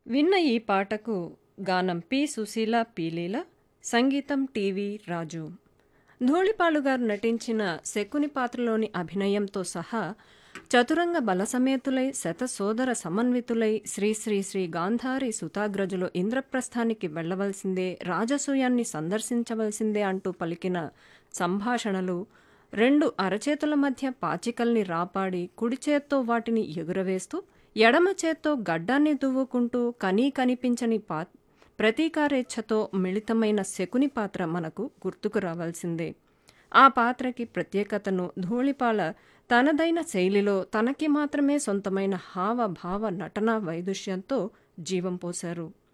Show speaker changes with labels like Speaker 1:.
Speaker 1: విన్న ఈ పాటకు గానం పి. సుశీల, పి. లీల, సంగీతం టీవీ రాజు. ధూళిపాలు గారు నటించిన శకుని పాత్రలోని అభినయంతో సహా చతురంగ బలసమేతులై శతసోదర సమన్వితులై శ్రీ శ్రీ శ్రీ గాంధారి సుతాగ్రజులు ఇంద్రప్రస్థానికి వెళ్లవలసిందే, రాజసూయాన్ని సందర్శించవలసిందే అంటూ పలికిన సంభాషణలు, రెండు అరచేతుల మధ్య పాచికల్ని రాపాడి కుడి చేత్తో వాటిని ఎగురవేస్తూ ఎడమ చేత్తో గడ్డాన్ని దువ్వుకుంటూ కనీ కనిపించని ప్రతీకారేచ్ఛతో మిళితమైన శకుని పాత్ర మనకు గుర్తుకు రావాల్సిందే. ఆ పాత్రకి ప్రత్యేకతను ధూళిపాల తనదైన శైలిలో తనకి మాత్రమే సొంతమైన హావభావ నటనా వైదుష్యంతో జీవం పోశారు.